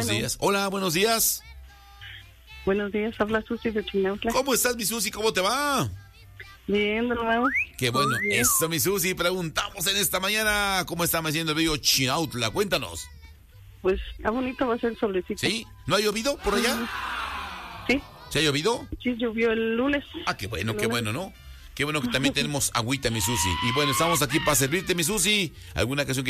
Buenos días. Hola, buenos días. Buenos días, habla Susi de Chinautla. ¿Cómo estás, mi Susi? ¿Cómo te va? Bien, hermano. Qué bueno. Eso, mi Susi. Preguntamos en esta mañana cómo está amaneciendo el bello Chinautla. Cuéntanos. Pues está bonito, va a ser el solecito. ¿Sí? ¿No ha llovido por allá? Sí. ¿Se ha llovido? Sí, llovió el lunes. Ah, qué bueno, ¿no? Qué bueno que también tenemos agüita, mi Susi. Y bueno, estamos aquí para servirte, mi Susi. ¿Alguna canción que